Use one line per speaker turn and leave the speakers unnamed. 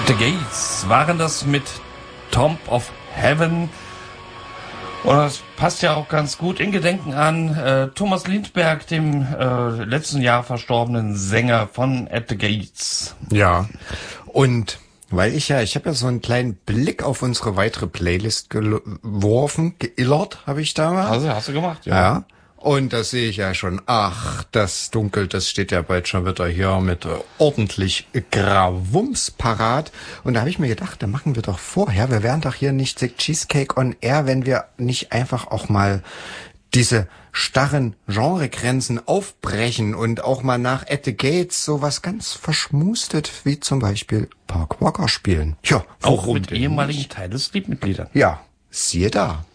At the Gates waren das mit Tomb of Heaven. Und das passt ja auch ganz gut in Gedenken an Thomas Lindberg, dem letzten Jahr verstorbenen Sänger von At the Gates.
Ja, und weil ich habe ja so einen kleinen Blick auf unsere weitere Playlist geillert, habe ich da mal.
Also hast du gemacht, ja.
Ja. Und das sehe ich ja schon. Ach, das Dunkel, das steht ja bald schon wieder hier mit ordentlich Gravums parat. Und da habe ich mir gedacht, da machen wir doch vorher, wir wären doch hier nicht The Cheesecake on Air, wenn wir nicht einfach auch mal diese starren Genregrenzen aufbrechen und auch mal nach At the Gates sowas ganz verschmustet, wie zum Beispiel Park Walker spielen. Ja,
auch mit ehemaligen Tidal Sleep-Mitgliedern.
Ja, siehe da.